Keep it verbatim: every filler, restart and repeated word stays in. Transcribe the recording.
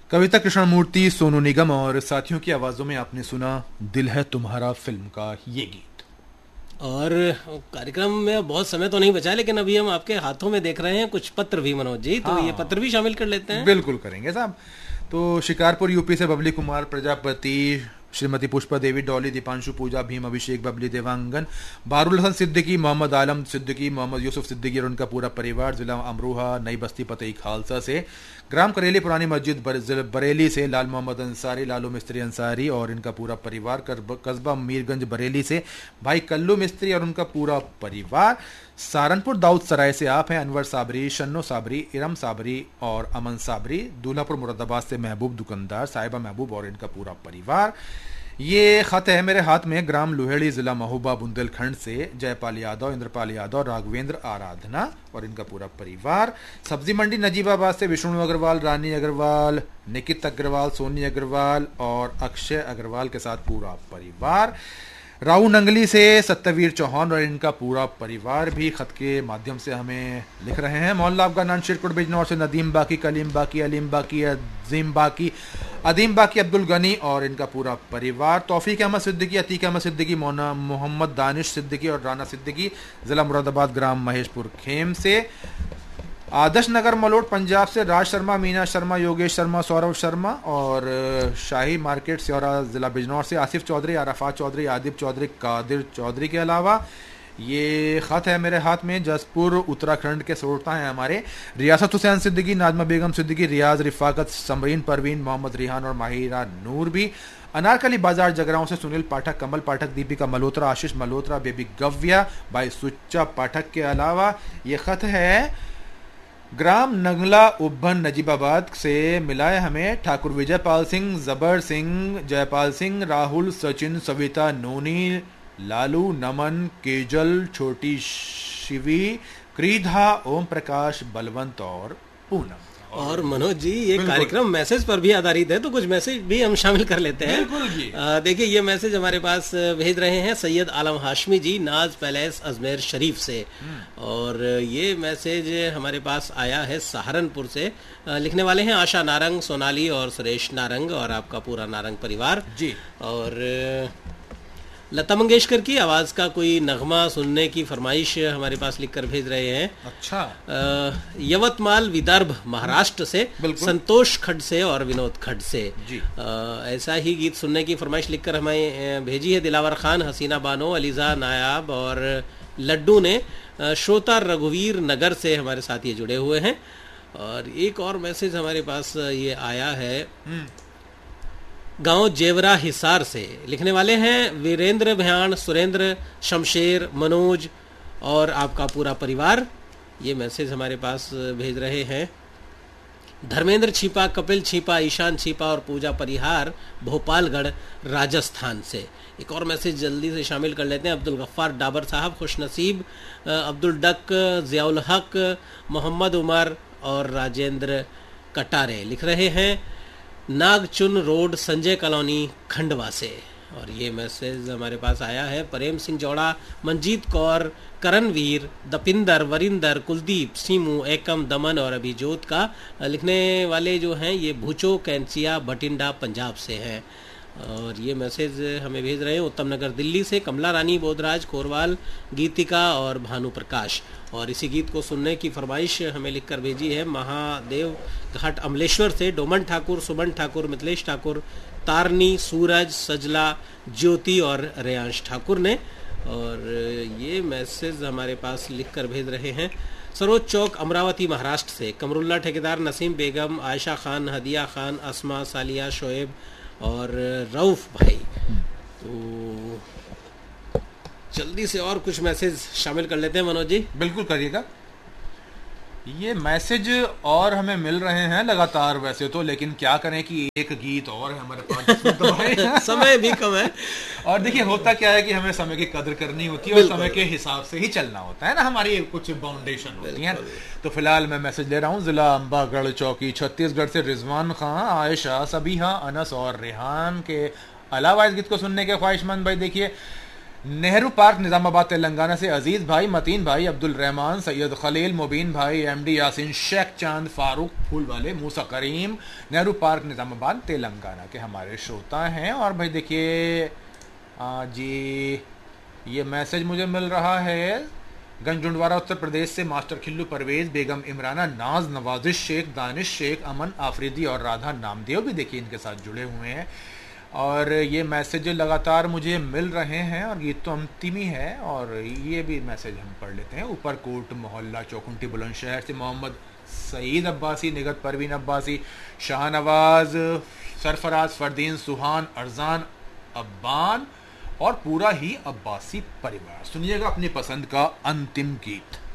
कविता कृष्णमूर्ति, सोनू निगम और साथियों की आवाजों में आपने सुना दिल है तुम्हारा फिल्म का ये गीत। और कार्यक्रम में बहुत समय तो नहीं बचा, लेकिन अभी हम आपके हाथों में देख रहे हैं कुछ पत्र भी मनोज जी, तो हाँ। ये पत्र भी शामिल कर लेते हैं। बिल्कुल करेंगे साहब। तो शिकारपुर यूपी से बबली कुमार प्रजापति, श्रीमती पुष्पा देवी, डॉली, दीपांशु, पूजा, भीम, अभिषेक, बबली, देवांगन, बारुल हसन सिद्दीकी, मोहम्मद आलम सिद्दीकी, मोहम्मद यूसुफ सिद्दीकी और उनका पूरा परिवार, जिला अमरोहा, नई बस्ती पतई खालसा से, ग्राम करेली, पुरानी मस्जिद बरेली से लाल मोहम्मद अंसारी, लालू मिस्त्री अंसारी और इनका पूरा परिवार, कस्बा मीरगंज बरेली से भाई कल्लू मिस्त्री और उनका पूरा परिवार, सहारनपुर दाऊद सराय से आप हैं अनवर साबरी, शन्नो साबरी, इरम साबरी और अमन साबरी, दूल्हापुर मुरादाबाद से महबूब दुकानदार, साहिबा महबूब और इनका पूरा परिवार। ये खत है मेरे हाथ में ग्राम लुहेड़ी, जिला महोबा, बुंदेलखंड से जयपाल यादव, इंद्रपाल यादव, राघवेंद्र, आराधना और इनका पूरा परिवार। सब्जी मंडी नजीबाबाद से विष्णु अग्रवाल, रानी अग्रवाल, निकित अग्रवाल, सोनी अग्रवाल और अक्षय अग्रवाल के साथ पूरा परिवार। राऊ नंगली से सत्यवीर चौहान और इनका पूरा परिवार भी खत के माध्यम से हमें लिख रहे हैं। मोहल्ला अफगान शिरकुट बिजनौर से नदीम बाकी, कलीम बाकी, अलीम बाकी, अजीम बाकी, अदीम बाकी, अब्दुल गनी और इनका पूरा परिवार। तौफीक अहमद सिद्दीकी, अतीक अहमद सिद्दीकी, मोहम्मद दानिश सिद्दीकी और राना सिद्दीकी, जिला मुरादाबाद, ग्राम महेशपुर खेम से। आदर्श नगर मलोट पंजाब से राज शर्मा, मीना शर्मा, योगेश शर्मा, सौरभ शर्मा और शाही मार्केट स्योरा, जिला बिजनौर से आसिफ चौधरी, अराफात चौधरी, आदिब चौधरी, कादिर चौधरी के अलावा ये खत है मेरे हाथ में जसपुर उत्तराखंड के श्रोता हैं हमारे रियासत हुसैन सिद्दीकी, नाजमा बेगम सिद्दीकी, रियाज, रिफाकत, समरीन परवीन, मोहम्मद रिहान और माहिरा नूर भी। अनारकली बाजार जगराओं से सुनील पाठक, कमल पाठक, दीपिका मल्होत्रा, आशीष मल्होत्रा, बेबी गव्या, भाई सुच्चा पाठक के अलावा ये खत है ग्राम नंगला उब्बन नजीबाबाद से मिला है हमें ठाकुर विजयपाल सिंह, जबर सिंह, जयपाल सिंह, राहुल, सचिन, सविता, नोनी, लालू, नमन, केजल, छोटी शिवी, क्रीधा, ओम प्रकाश, बलवंत और पूनम। और मनोज जी ये कार्यक्रम मैसेज पर भी आधारित है, तो कुछ मैसेज भी हम शामिल कर लेते हैं। देखिए ये मैसेज हमारे पास भेज रहे हैं सैयद आलम हाशमी जी, नाज पैलेस अजमेर शरीफ से, और ये मैसेज हमारे पास आया है सहारनपुर से। लिखने वाले हैं आशा नारंग, सोनाली और सुरेश नारंग और आपका पूरा नारंग परिवार जी। और लता मंगेशकर की आवाज का कोई नगमा सुनने की फरमाइश हमारे पास लिखकर भेज रहे हैं। अच्छा। यवतमाल विदर्भ महाराष्ट्र से संतोष खड से और विनोद खड से जी। आ, ऐसा ही गीत सुनने की फरमाइश लिखकर हमें भेजी है दिलावर खान, हसीना बानो, अलीजा नायाब और लड्डू ने श्रोता रघुवीर नगर से हमारे साथ ये जुड़े हुए हैं। और एक और मैसेज हमारे पास ये आया है गांव जेवरा हिसार से। लिखने वाले हैं वीरेंद्र भयान, सुरेंद्र, शमशेर, मनोज और आपका पूरा परिवार। ये मैसेज हमारे पास भेज रहे हैं धर्मेंद्र छिपा, कपिल छिपा, ईशान छिपा और पूजा परिहार, भोपालगढ़, राजस्थान से। एक और मैसेज जल्दी से शामिल कर लेते हैं। अब्दुल गफ्फार डाबर साहब, खुशनसीब, अब्दुल डक, जियाउल हक, मोहम्मद उमर और राजेंद्र कटारे लिख रहे हैं नागचुन रोड, संजय कॉलोनी, खंडवा से। और ये मैसेज हमारे पास आया है प्रेम सिंह जौड़ा, मंजीत कौर, करणवीर, दपिंदर, वरिंदर, कुलदीप, सीमू, एकम, दमन और अभिजोत का। लिखने वाले जो हैं ये भूचो कैंसिया बटिंडा पंजाब से हैं। और ये मैसेज हमें भेज रहे हैं उत्तम नगर दिल्ली से कमला रानी, बोधराज, कोरवाल, गीतिका और भानु प्रकाश। और इसी गीत को सुनने की फरमाइश हमें लिखकर भेजी है महादेव घाट अमलेश्वर से डोमन ठाकुर, सुमन ठाकुर, मिथिलेश ठाकुर, तारनी, सूरज, सजला, ज्योति और रेयांश ठाकुर ने। और ये मैसेज हमारे पास लिखकर भेज रहे हैं सरोज चौक, अमरावती, महाराष्ट्र से कमरुल्ला ठेकेदार, नसीम बेगम, आयशा खान, हदिया खान, अस्मा, सालिया, शोएब और रऊफ भाई। तो जल्दी से और कुछ मैसेज शामिल कर लेते हैं मनोज जी। बिल्कुल करिएगा। ये मैसेज और हमें मिल रहे हैं लगातार वैसे तो, लेकिन क्या करें कि एक गीत और है हमारे पास समय भी कम है। और देखिए होता क्या है कि हमें समय की कदर करनी होती है और समय के हिसाब से ही चलना होता है ना, हमारी कुछ बाउंडेशन होती है। तो फिलहाल मैं मैसेज ले रहा हूँ जिला अम्बागढ़ चौकी छत्तीसगढ़ से रिजवान खान, आयशा, सबीहा, अनस और रेहान के अलावा इस गीत को सुनने के ख्वाहिशमंद भाई देखिए नेहरू पार्क निजामाबाद तेलंगाना से अजीज भाई, मतीन भाई, अब्दुल रहमान, सैयद खलील, मुबीन भाई, एमडी यासीन, शेख चांद, फारूक फूल वाले, मूसा करीम, नेहरू पार्क निजामाबाद तेलंगाना के हमारे श्रोता हैं। और भाई देखिए जी, ये मैसेज मुझे मिल रहा है गंजुंडवारा उत्तर प्रदेश से मास्टर खिल्लू परवेज, बेगम इमराना, नाज, नवाजिश शेख, दानिश शेख, अमन आफरीदी और राधा नामदेव भी देखिए इनके साथ जुड़े हुए हैं। और ये मैसेज लगातार मुझे मिल रहे हैं और गीत तो अंतिम ही है। और ये भी मैसेज हम पढ़ लेते हैं। ऊपरकोट मोहल्ला चौखुंटी बुलंदशहर से मोहम्मद सईद अब्बासी, निगत परवीन अब्बासी, शाहनवाज, सरफराज, फरदीन, सुहान, अरजान, अब्बान और पूरा ही अब्बासी परिवार। सुनिएगा अपनी पसंद का अंतिम गीत।